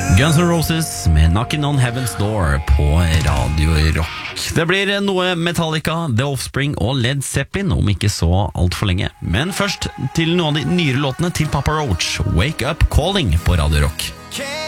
Guns N' Roses med Knockin' on Heaven's Door på Radio Rock. Det blir noe Metallica, The Offspring og Led Zeppelin om ikke så alt for lenge. Men først til noen av de nyere låtene til Papa Roach, Wake Up Calling på Radio Rock.